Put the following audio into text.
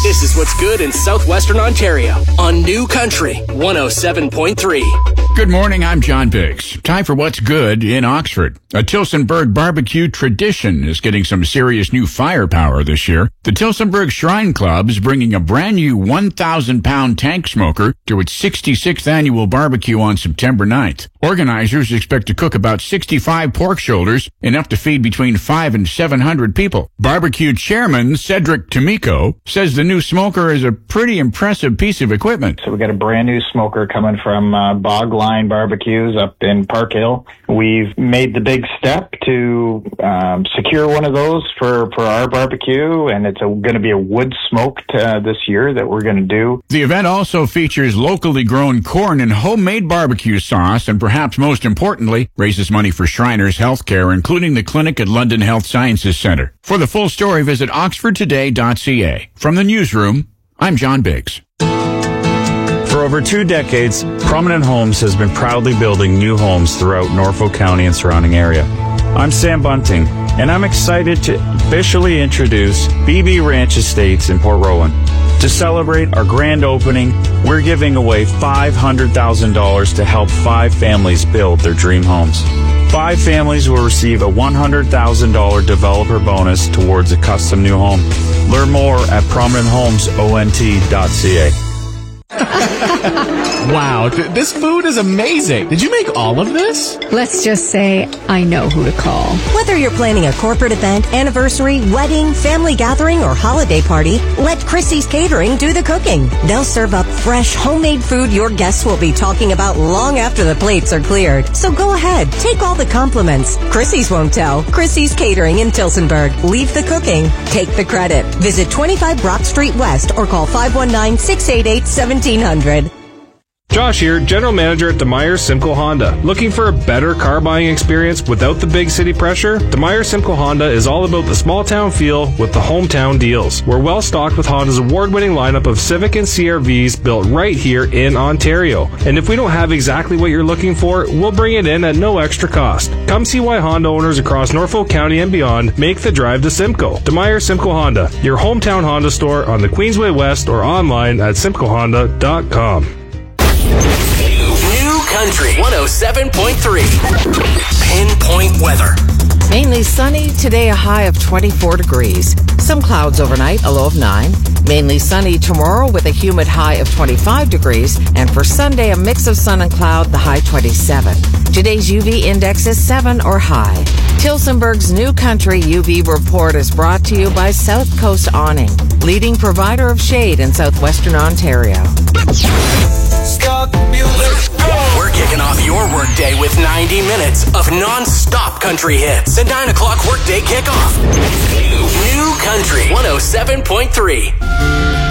This is what's good in southwestern Ontario on New Country 107.3. Good morning, I'm John Biggs. Time for what's good in Oxford. A Tillsonburg barbecue tradition is getting some serious new firepower this year. The Tillsonburg Shrine Club is bringing a brand new 1,000-pound tank smoker to its 66th annual barbecue on September 9th. Organizers expect to cook about 65 pork shoulders, enough to feed between 500 and 700 people. Barbecue chairman Cedric Tomiko says the new smoker is a pretty impressive piece of equipment. So we got a brand new smoker coming from Bogline Barbecues up in Park Hill. We've made the big step to secure one of those for our barbecue, and it's going to be a wood smoked this year that we're going to do. The event also features locally grown corn and homemade barbecue sauce, and perhaps most importantly, raises money for Shriners Healthcare, including the clinic at London Health Sciences Centre. For the full story, visit oxfordtoday.ca. From the newsroom, I'm John Biggs. For over 2 decades, Prominent Homes has been proudly building new homes throughout Norfolk County and surrounding area. I'm Sam Bunting, and I'm excited to officially introduce BB Ranch Estates in Port Rowan. To celebrate our grand opening, we're giving away $500,000 to help 5 families build their dream homes. 5 families will receive a $100,000 developer bonus towards a custom new home. Learn more at prominenthomesont.ca. Wow, this food is amazing. Did you make all of this? Let's just say I know who to call. Whether you're planning a corporate event, anniversary, wedding, family gathering, or holiday party, let Chrissy's Catering do the cooking. They'll serve up fresh, homemade food your guests will be talking about long after the plates are cleared. So go ahead, take all the compliments. Chrissy's won't tell. Chrissy's Catering in Tillsonburg. Leave the cooking. Take the credit. Visit 25 Brock Street West or call 519-688-1700. Josh here, General Manager at DeMeyer Simcoe Honda. Looking for a better car buying experience without the big city pressure? DeMeyer Simcoe Honda is all about the small town feel with the hometown deals. We're well stocked with Honda's award-winning lineup of Civic and CR-Vs built right here in Ontario. And if we don't have exactly what you're looking for, we'll bring it in at no extra cost. Come see why Honda owners across Norfolk County and beyond make the drive to Simcoe. DeMeyer Simcoe Honda, your hometown Honda store on the Queensway West or online at simcoehonda.com. New Country 107.3. Pinpoint weather. Mainly sunny, today a high of 24 degrees. Some clouds overnight, a low of 9. Mainly sunny tomorrow with a humid high of 25 degrees. And for Sunday, a mix of sun and cloud, the high 27. Today's UV index is 7 or high. Tillsonburg's New Country UV report is brought to you by South Coast Awning, leading provider of shade in southwestern Ontario. We're kicking off your workday with 90 minutes of non-stop country hits. The 9 o'clock workday kickoff. New Country 107.3.